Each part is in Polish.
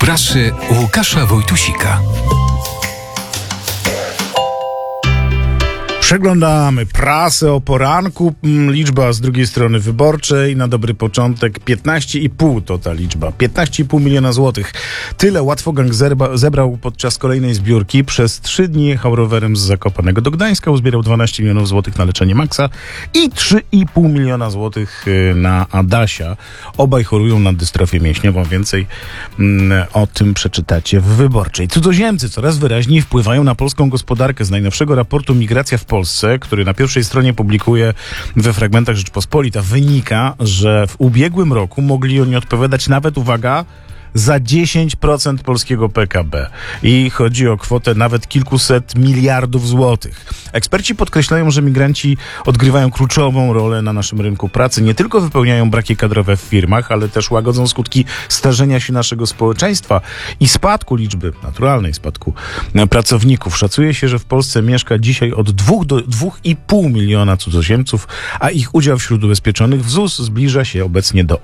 prasy Łukasza Wojtusika. Przeglądamy prasę o poranku. Liczba z drugiej strony wyborczej. Na dobry początek 15,5 to ta liczba. 15,5 miliona złotych. Tyle łatwogang zebrał podczas kolejnej zbiórki. Przez 3 dni jechał rowerem z Zakopanego do Gdańska. Uzbierał 12 milionów złotych na leczenie Maxa i 3,5 miliona złotych na Adasia. Obaj chorują na dystrofię mięśniową. Więcej o tym przeczytacie w Wyborczej. Cudzoziemcy coraz wyraźniej wpływają na polską gospodarkę. Z najnowszego raportu Migracja w Polsce, który na pierwszej stronie publikuje we fragmentach Rzeczpospolita, wynika, że w ubiegłym roku mogli oni odpowiadać nawet, uwaga, za 10% polskiego PKB. I chodzi o kwotę nawet kilkuset miliardów złotych. Eksperci podkreślają, że migranci odgrywają kluczową rolę na naszym rynku pracy. Nie tylko wypełniają braki kadrowe w firmach, ale też łagodzą skutki starzenia się naszego społeczeństwa i spadku liczby, naturalnej spadku pracowników. Szacuje się, że w Polsce mieszka dzisiaj od 2 do 2,5 miliona cudzoziemców, a ich udział wśród ubezpieczonych w ZUS zbliża się obecnie do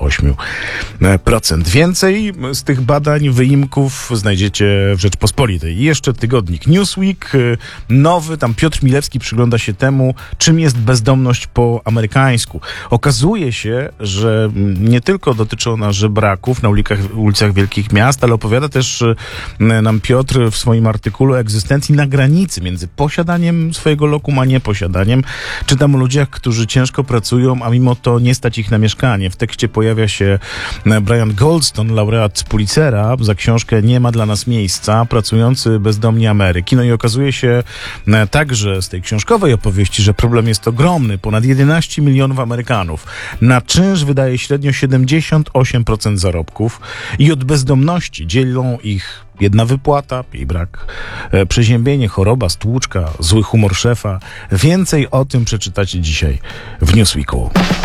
8%. Więcej z tych badań, wyimków znajdziecie w Rzeczpospolitej. I jeszcze tygodnik Newsweek, nowy, tam Piotr Milewski przygląda się temu, czym jest bezdomność po amerykańsku. Okazuje się, że nie tylko dotyczy ona żebraków na ulicach wielkich miast, ale opowiada też nam Piotr w swoim artykule o egzystencji na granicy między posiadaniem swojego lokum, a nieposiadaniem. Czytam o ludziach, którzy ciężko pracują, a mimo to nie stać ich na mieszkanie. W tekście pojawia się Brian Goldstone, laureat Pulitzera za książkę Nie ma dla nas miejsca, pracujący bezdomni Ameryki. No i okazuje się także z tej książkowej opowieści, że problem jest ogromny. Ponad 11 milionów Amerykanów na czynsz wydaje średnio 78% zarobków i od bezdomności dzielą ich biedna wypłata, jej brak, przeziębienie, choroba, stłuczka, zły humor szefa. Więcej o tym przeczytacie dzisiaj w Newsweeku.